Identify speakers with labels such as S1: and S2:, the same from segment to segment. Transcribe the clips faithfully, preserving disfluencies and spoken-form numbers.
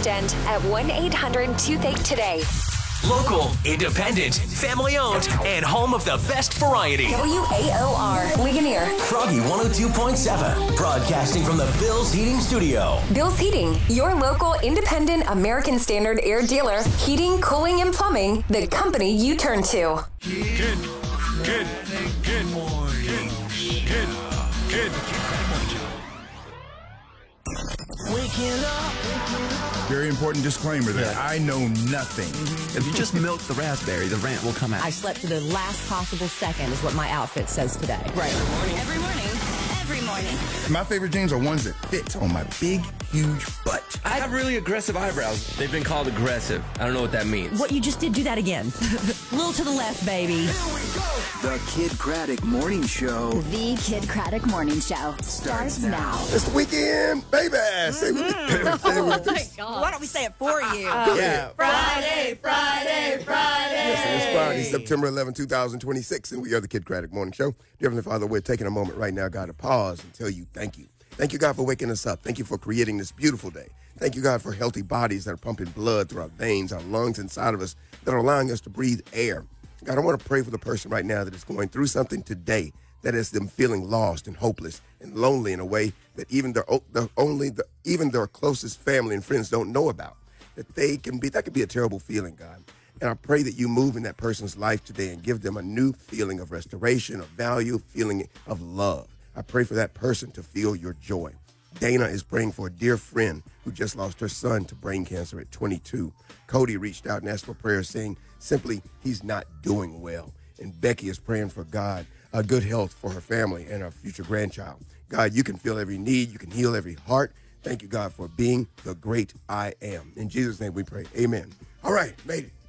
S1: South End at one eight hundred toothache today.
S2: Local, independent, family-owned, and home of the best variety.
S1: W A O R, Ligonier.
S3: Froggy one oh two point seven, broadcasting from the Bill's Heating Studio.
S1: Bill's Heating, your local independent American Standard air dealer. Heating, cooling, and plumbing, the company you turn to.
S4: Good, good, good morning. Good, good, good.
S3: Waking up.
S4: Very important disclaimer there. I know nothing.
S5: If you just milk the raspberry, the rant will come out.
S6: I slept to the last possible second is what my outfit says today.
S7: Right. Every morning. Every morning.
S4: My favorite jeans are ones that fit on my big, huge butt.
S8: I have really aggressive eyebrows. They've been called aggressive. I don't know what that means.
S6: What you just did, do that again. A little to the left, baby.
S3: The Kid Craddock Morning Show.
S7: The Kid Craddock Morning Show starts now.
S4: It's the weekend, baby. Say with me. Say it with us.
S6: Why don't we say it for you?
S4: Yeah.
S6: Friday, Friday, Friday.
S4: Yes, it's Friday, September eleventh, twenty twenty-six, and we are the Kid Craddock Morning Show. Dear Heavenly Father, we're taking a moment right now, God, to pause and tell you thank you. Thank you, God, for waking us up. Thank you for creating this beautiful day. Thank you, God, for healthy bodies that are pumping blood through our veins, our lungs inside of us, that are allowing us to breathe air. God, I want to pray for the person right now that is going through something today that is them feeling lost and hopeless and lonely in a way that even their, their only the, even their closest family and friends don't know about. That they can be that could be a terrible feeling, God. And I pray that you move in that person's life today and give them a new feeling of restoration, of value, feeling of love. I pray for that person to feel your joy. Dana is praying for a dear friend who just lost her son to brain cancer at twenty-two. Cody reached out and asked for prayer, saying simply he's not doing well. And Becky is praying for God, uh, good health for her family and her future grandchild. God, you can fill every need. You can heal every heart. Thank you, God, for being the great I am. In Jesus' name we pray. Amen. All right, made it.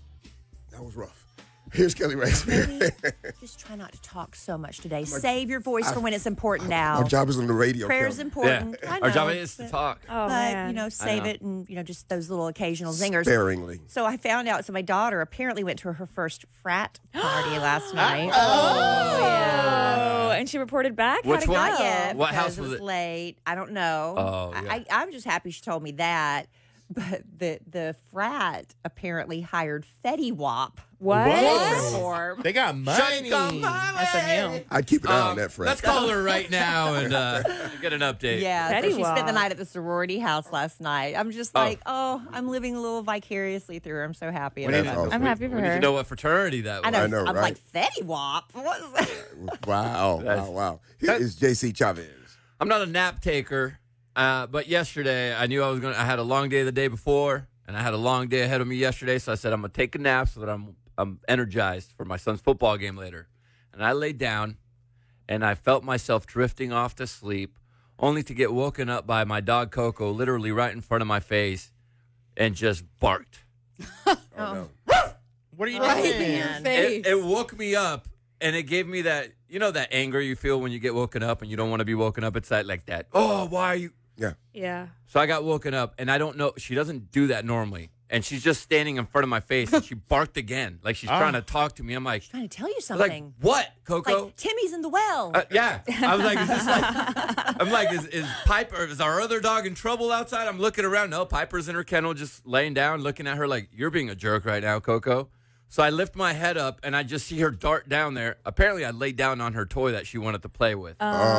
S4: That was rough. Here's Kelly Raspberry.
S6: Just try not to talk so much today. Save your voice for when it's important
S4: I,
S6: now.
S4: Our job is on the radio.
S6: Prayer's
S4: Kelly.
S6: important.
S8: Yeah.
S6: I know,
S8: Our job is to
S6: but,
S8: talk.
S6: but
S9: Oh, man.
S6: you know, save
S8: know.
S6: it and, you know, just those little occasional zingers.
S4: Sparingly.
S6: So I found out, so my daughter apparently went to her first frat party last night.
S9: Oh, yeah. And she reported back?
S8: Which
S9: How'd it
S8: one?
S9: go?
S6: Not yet,
S8: What
S6: because
S8: house
S6: it
S8: was
S6: was
S8: it?
S6: late. I don't know.
S8: Oh, yeah.
S6: I, I'm just happy she told me that. But the the frat apparently hired Fetty Wap.
S9: What?
S6: to perform.
S10: They got money.
S9: S M U.
S4: I'd keep an eye on
S8: Um,
S4: that friend.
S8: let's call her right now and uh, get an update.
S6: Yeah,
S9: Fetty
S6: so she spent the
S9: Wap.
S6: night at the sorority house last night. I'm just
S8: Oh.
S6: like, oh, I'm living a little vicariously through her. I'm so happy.
S4: That's
S6: about it.
S4: awesome.
S9: I'm happy for
S8: We need
S9: her.
S8: to know what fraternity that was.
S6: I know.
S4: I know,
S6: I was
S4: right?
S6: like, Fetty Wap? What is that?
S4: Wow, wow,
S8: That's-
S4: wow. Here is J C Chavez.
S8: I'm not a nap taker, uh, but yesterday I knew I was gonna. I had a long day the day before, and I had a long day ahead of me yesterday. So I said I'm gonna take a nap so that I'm I'm energized for my son's football game later. And I laid down, and I felt myself drifting off to sleep, only to get woken up by my dog Coco, literally right in front of my face, and just barked.
S4: Oh, no.
S10: What are you
S6: Right
S10: doing?
S6: in your
S8: It, it woke me up, and it gave me that, you know, that anger you feel when you get woken up and you don't want to be woken up. It's that, like that, oh, why are you?
S4: Yeah.
S9: Yeah.
S8: So I got woken up, and I don't know. She doesn't do that normally. And she's just standing in front of my face, and she barked again. Like she's
S10: Oh.
S8: trying to talk to me. I'm like,
S6: Trying to tell you
S8: I was
S6: something.
S8: like, what, Coco?
S6: Like, Timmy's in the well.
S8: Uh, yeah. I was like, is this like, I'm like, is, is Piper, is our other dog in trouble outside? I'm looking around. No, Piper's in her kennel, just laying down, looking at her like, you're being a jerk right now, Coco. So I lift my head up, and I just see her dart down there. Apparently, I laid down on her toy that she wanted to play with.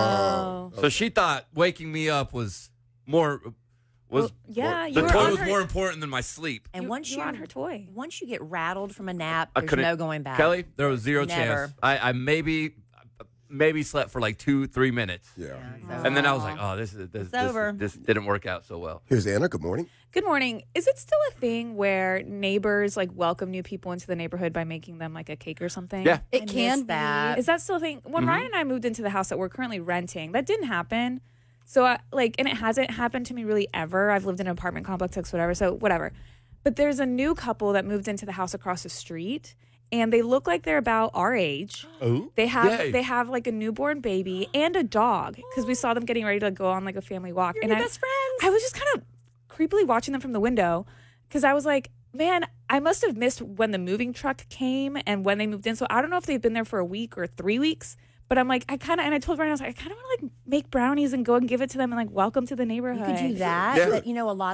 S9: Oh.
S8: So she thought waking me up was more, was,
S9: Well, yeah, you
S8: the
S9: were
S8: toy
S9: on
S8: was
S9: her-
S8: more important than my sleep.
S6: and
S9: You-
S6: once
S9: you
S6: you
S9: were on her toy.
S6: once you get rattled from a nap,
S8: I
S6: there's
S8: couldn't-
S6: no going back.
S8: Kelly, there was zero
S6: Never.
S8: chance. I, I maybe maybe slept for like two, three minutes.
S4: Yeah.
S6: Yeah,
S8: And then I was like, oh, this is this,
S6: It's
S8: this,
S6: over.
S8: this didn't work out so well.
S4: Here's Anna. Good morning.
S9: Good morning. Is it still a thing where neighbors like welcome new people into the neighborhood by making them like a cake or something?
S8: Yeah.
S6: It can be. That.
S9: Is that still a thing? When
S8: Mhm.
S9: Ryan and I moved into the house that we're currently renting, that didn't happen. So I, like, and it hasn't happened to me really ever. I've lived in an apartment complex, whatever. So whatever. But there's a new couple that moved into the house across the street, and they look like they're about our age.
S10: Oh,
S9: They have
S8: Yay.
S9: they have like a newborn baby and a dog because we saw them getting ready to go on like a family walk.
S6: You're
S9: and
S6: your
S9: I,
S6: best friends.
S9: I was just kind of creepily watching them from the window because I was like, man, I must have missed when the moving truck came and when they moved in. So I don't know if they've been there for a week or three weeks. But I'm like, I kind of, and I told Ryan, I was like, I kind of want to like make brownies and go and give it to them and like welcome to the neighborhood.
S6: You could do that.
S4: Yeah.
S6: But you know, a lot